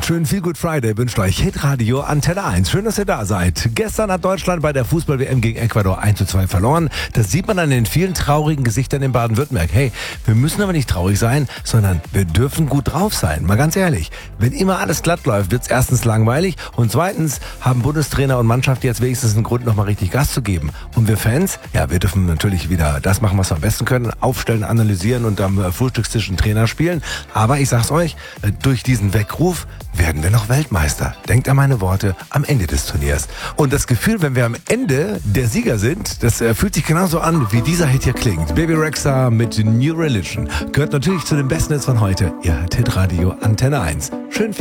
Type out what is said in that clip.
schönen Feel Good Friday wünscht euch Hitradio Antenne 1. Schön, dass ihr da seid. Gestern hat Deutschland bei der Fußball-WM gegen Ecuador 1:2 verloren. Das sieht man an den vielen traurigen Gesichtern in Baden-Württemberg. Hey, wir müssen aber nicht traurig sein, sondern wir dürfen gut drauf sein. Mal ganz ehrlich, wenn immer alles glatt läuft, wird's erstens langweilig und zweitens haben Bundestrainer und Mannschaft jetzt wenigstens einen Grund, nochmal richtig Gas zu geben. Und wir Fans, ja, wir dürfen natürlich wieder das machen, was wir am besten können. Aufstellen, analysieren und am Frühstückstisch einen Trainer spielen. Aber ich sag's euch, durch diesen Weckruf werden wir noch Weltmeister. Denkt an meine Worte am Ende des Turniers. Und das Gefühl, wenn wir am Ende der Sieger sind, das fühlt sich genauso an, wie dieser Hit hier klingt. Baby Rexha mit New Religion. Gehört natürlich zu den besten Hits von heute. Ihr hört Hitradio Antenne 1. Schön